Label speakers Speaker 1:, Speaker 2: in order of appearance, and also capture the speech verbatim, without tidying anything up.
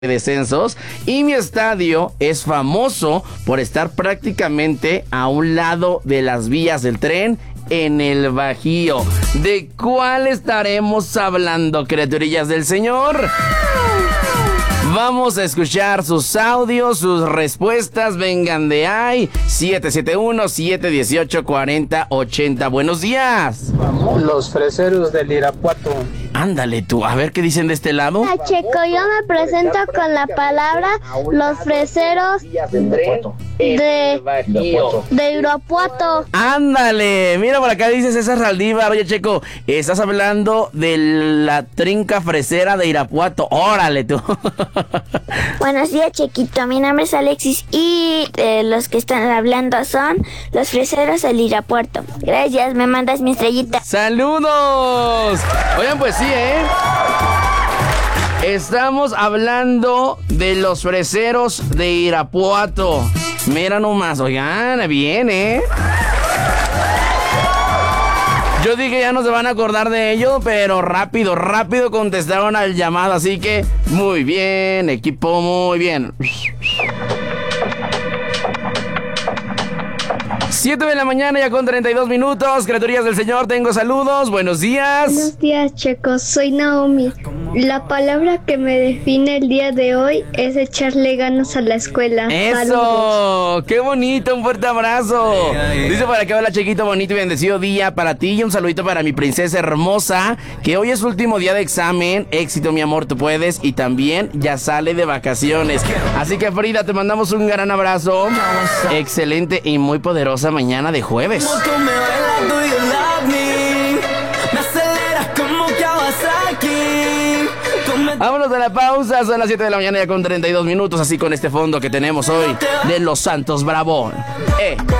Speaker 1: descensos y mi estadio es famoso por estar prácticamente a un lado de las vías del tren en el Bajío. ¿De cuál estaremos hablando, criaturillas del Señor? Vamos a escuchar sus audios, sus respuestas. Vengan de ahí. siete siete uno, siete uno ocho, cuatro cero ocho cero. Buenos días.
Speaker 2: Los freseros del Irapuato.
Speaker 1: Ándale tú, a ver qué dicen de este lado.
Speaker 3: Hola, Checo, yo me presento con la palabra los freseros de, de Irapuato.
Speaker 1: Ándale, mira por acá dice César Saldívar. Oye, Checo, estás hablando de la trinca fresera de Irapuato. Órale tú.
Speaker 4: Buenos días, Chequito, mi nombre es Alexis y eh, los que están hablando son los freseros del Irapuato. Gracias, me mandas mi estrellita.
Speaker 1: ¡Saludos! Oigan, pues sí, ¿eh? Estamos hablando de los freseros de Irapuato. Mira nomás, oigan, bien, ¿eh? Yo dije ya no se van a acordar de ello, pero rápido, rápido contestaron al llamado, así que muy bien, equipo, muy bien. siete de la mañana ya con treinta y dos minutos, criaturías del Señor, tengo saludos, buenos días.
Speaker 3: Buenos días, Checo, soy Naomi. La palabra que me define el día de hoy es echarle ganas a la escuela.
Speaker 1: ¡Eso!
Speaker 3: Saludos.
Speaker 1: ¡Qué bonito! ¡Un fuerte abrazo! Dice para que hola, Chequito, bonito y bendecido día para ti y un saludito para mi princesa hermosa, que hoy es su último día de examen. Éxito, mi amor, tú puedes, y también ya sale de vacaciones. Así que, Frida, te mandamos un gran abrazo. Excelente y muy poderosa mañana de jueves. Vámonos a la pausa, son las siete de la mañana ya con treinta y dos minutos, así con este fondo que tenemos hoy de Los Santos Bravo. Eh.